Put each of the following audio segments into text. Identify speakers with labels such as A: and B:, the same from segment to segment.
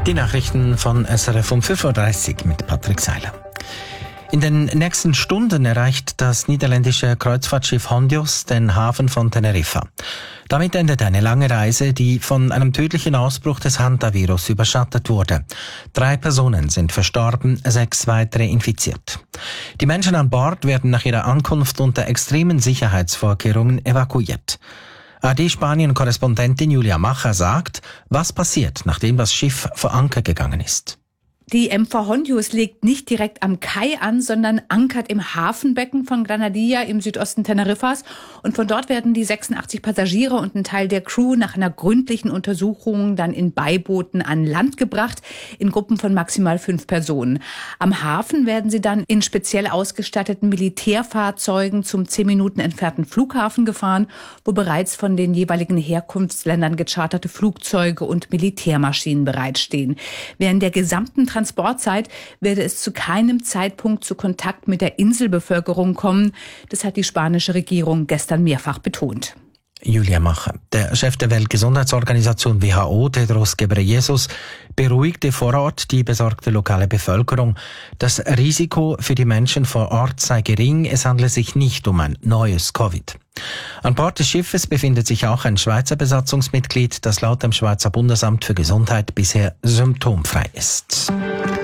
A: Die Nachrichten von SRF um 5.30 Uhr mit Patrick Seiler. In den nächsten Stunden erreicht das niederländische Kreuzfahrtschiff Hondius den Hafen von Teneriffa. Damit endet eine lange Reise, die von einem tödlichen Ausbruch des Hantavirus überschattet wurde. 3 Personen sind verstorben, 6 weitere infiziert. Die Menschen an Bord werden nach ihrer Ankunft unter extremen Sicherheitsvorkehrungen evakuiert. AD-Spanien-Korrespondentin Julia Macher sagt, was passiert, nachdem das Schiff vor Anker gegangen ist.
B: Die MV Hondius legt nicht direkt am Kai an, sondern ankert im Hafenbecken von Granadilla im Südosten Teneriffas. Und von dort werden die 86 Passagiere und ein Teil der Crew nach einer gründlichen Untersuchung dann in Beibooten an Land gebracht, in Gruppen von maximal 5 Personen. Am Hafen werden sie dann in speziell ausgestatteten Militärfahrzeugen zum 10 Minuten entfernten Flughafen gefahren, wo bereits von den jeweiligen Herkunftsländern gecharterte Flugzeuge und Militärmaschinen bereitstehen. Während der gesamten Transportzeit werde es zu keinem Zeitpunkt zu Kontakt mit der Inselbevölkerung kommen. Das hat die spanische Regierung gestern mehrfach betont.
A: Julia Macher. Der Chef der Weltgesundheitsorganisation WHO, Tedros Ghebreyesus, beruhigte vor Ort die besorgte lokale Bevölkerung. Das Risiko für die Menschen vor Ort sei gering, es handle sich nicht um ein neues Covid. An Bord des Schiffes befindet sich auch ein Schweizer Besatzungsmitglied, das laut dem Schweizer Bundesamt für Gesundheit bisher symptomfrei ist.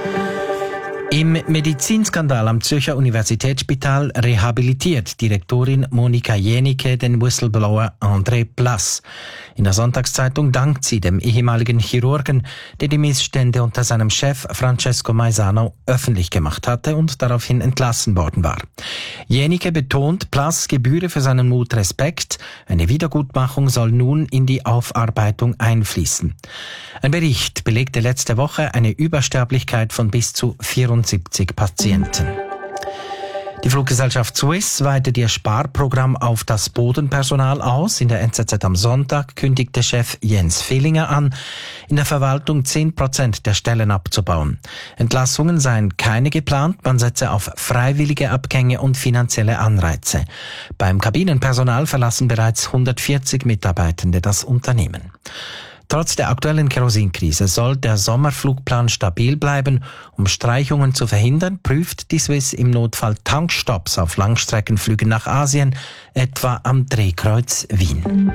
A: Im Medizinskandal am Zürcher Universitätsspital rehabilitiert Direktorin Monika Jenicke den Whistleblower André Plass. In der Sonntagszeitung dankt sie dem ehemaligen Chirurgen, der die Missstände unter seinem Chef Francesco Maisano öffentlich gemacht hatte und daraufhin entlassen worden war. Jenicke betont, Plass gebühre für seinen Mut Respekt. Eine Wiedergutmachung soll nun in die Aufarbeitung einfließen. Ein Bericht belegte letzte Woche eine Übersterblichkeit von bis zu 74 Patienten. Die Fluggesellschaft Swiss weitet ihr Sparprogramm auf das Bodenpersonal aus. In der NZZ am Sonntag kündigte Chef Jens Villinger an, in der Verwaltung 10% der Stellen abzubauen. Entlassungen seien keine geplant, man setze auf freiwillige Abgänge und finanzielle Anreize. Beim Kabinenpersonal verlassen bereits 140 Mitarbeitende das Unternehmen. Trotz der aktuellen Kerosinkrise soll der Sommerflugplan stabil bleiben. Um Streichungen zu verhindern, prüft die Swiss im Notfall Tankstopps auf Langstreckenflügen nach Asien, etwa am Drehkreuz Wien.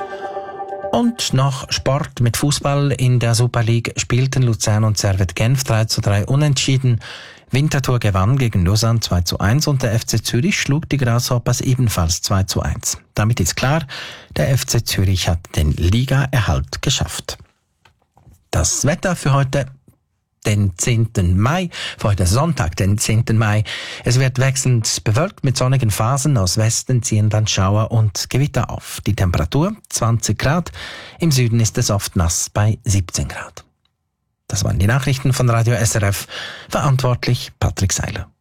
A: Und noch Sport mit Fußball. In der Super League spielten Luzern und Servette Genf 3:3 unentschieden. Winterthur gewann gegen Lausanne 2:1 und der FC Zürich schlug die Grasshoppers ebenfalls 2:1. Damit ist klar, der FC Zürich hat den Ligaerhalt geschafft. Das Wetter für heute, den 10. Mai, für heute Sonntag, den 10. Mai. Es wird wechselnd bewölkt mit sonnigen Phasen. Aus Westen ziehen dann Schauer und Gewitter auf. Die Temperatur 20 Grad. Im Süden ist es oft nass bei 17 Grad. Das waren die Nachrichten von Radio SRF. Verantwortlich Patrick Seiler.